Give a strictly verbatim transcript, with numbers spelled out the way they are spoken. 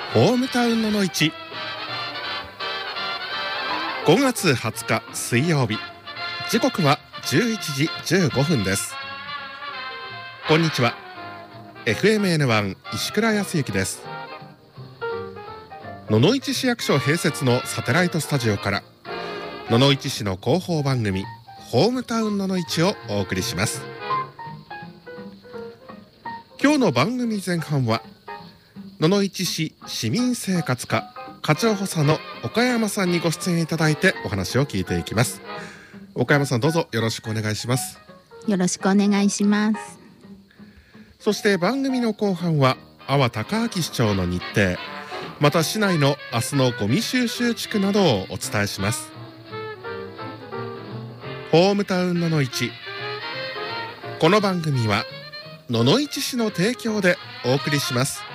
ホームタウンののいち、ごがつはつか水曜日、時刻はじゅういちじじゅうごふんです。こんにちは。 エフエムエヌワン 石倉康之です。野々市市役所併設のサテライトスタジオから野々市市の広報番組ホームタウンののいちをお送りします。今日の番組前半は野々市市市民生活課課長補佐の岡山さんにご出演いただいてお話を聞いていきます。岡山さん、どうぞよろしくお願いします。 よろしくお願いします。 そして番組の後半は阿波高明市長の日程、また市内の明日のゴミ収集地区などをお伝えします。ホームタウンののいち、この番組は野々市市の提供でお送りします。